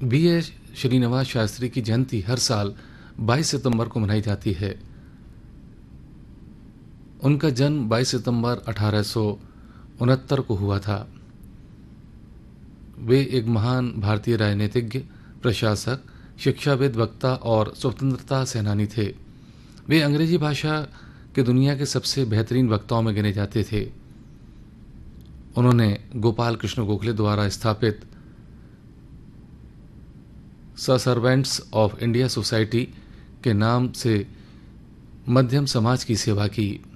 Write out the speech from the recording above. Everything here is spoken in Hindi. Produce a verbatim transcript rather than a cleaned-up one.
बी ए श्रीनिवास शास्त्री की जयंती हर साल बाईस सितंबर को मनाई जाती है। उनका जन्म बाईस सितंबर अठारह सौ उनहत्तर को हुआ था। वे एक महान भारतीय राजनीतिज्ञ, प्रशासक, शिक्षाविद, वक्ता और स्वतंत्रता सेनानी थे। वे अंग्रेजी भाषा के दुनिया के सबसे बेहतरीन वक्ताओं में गिने जाते थे। उन्होंने गोपाल कृष्ण गोखले द्वारा स्थापित सर्वेंट्स ऑफ इंडिया सोसाइटी के नाम से मध्यम समाज की सेवा की।